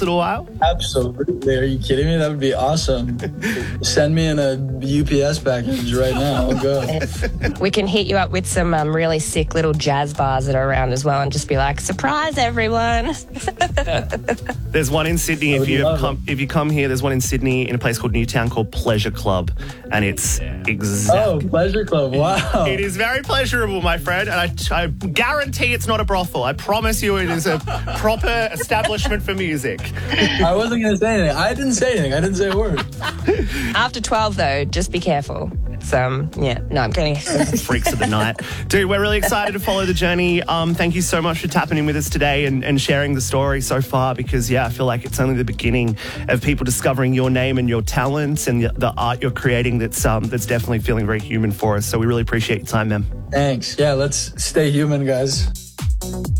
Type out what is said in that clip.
little while? Absolutely. Are you kidding me? That would be awesome. Send me in a UPS package right now. I'll go. We can hit you up with some really sick little jazz bars that are around as well and just be like, surprise, everyone. There's one in Sydney. If you come here, there's one in Sydney in a place called Newtown called Pleasure Club. And it's Oh, Pleasure Club. Wow. It is very pleasurable, my friend. And I guarantee it's not a brothel. I promise you it is a proper establishment for music. I wasn't going to say anything. I didn't say anything. I didn't say a word. After 12, though, just be careful. It's, no, I'm kidding. Freaks of the night. Dude, we're really excited to follow the journey. Thank you so much for tapping in with us today and sharing the story so far because, I feel like it's only the beginning of people discovering your name and your talents and the art you're creating that's definitely feeling very human for us. So we really appreciate your time, man. Thanks. Yeah, let's stay human, guys.